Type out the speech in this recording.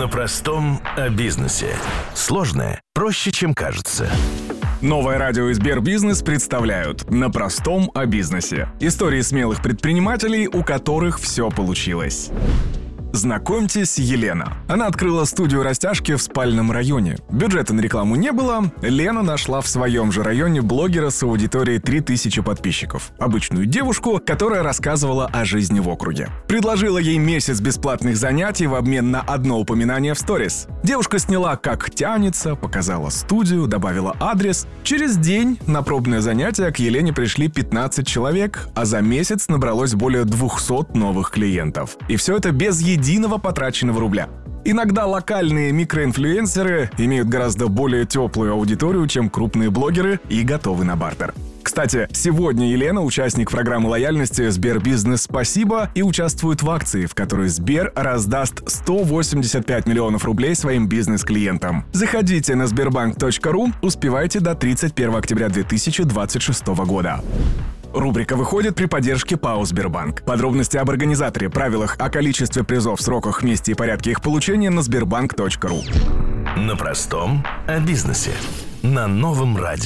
На простом о бизнесе. Сложное проще, чем кажется. Новое радио и Сбербизнес представляют «На простом о бизнесе». Истории смелых предпринимателей, у которых все получилось. Знакомьтесь, Елена. Она открыла студию растяжки в спальном районе. Бюджета на рекламу не было. Лена нашла в своем же районе блогера с аудиторией 3000 подписчиков. Обычную девушку, которая рассказывала о жизни в округе. Предложила ей месяц бесплатных занятий в обмен на одно упоминание в сторис. Девушка сняла, как тянется, показала студию, добавила адрес. Через день на пробное занятие к Елене пришли 15 человек, а за месяц набралось более 200 новых клиентов. И все это без единого потраченного рубля. Иногда локальные микроинфлюенсеры имеют гораздо более теплую аудиторию, чем крупные блогеры, и готовы на бартер. Кстати, сегодня Елена участник программы лояльности «Сбербизнес Спасибо» и участвует в акции, в которой Сбер раздаст 185 миллионов рублей своим бизнес-клиентам. Заходите на sberbank.ru, успевайте до 31 октября 2026 года. Рубрика выходит при поддержке ПАО «Сбербанк». Подробности об организаторе, правилах, о количестве призов, сроках, месте и порядке их получения на sberbank.ru. На простом о бизнесе. На новом радио.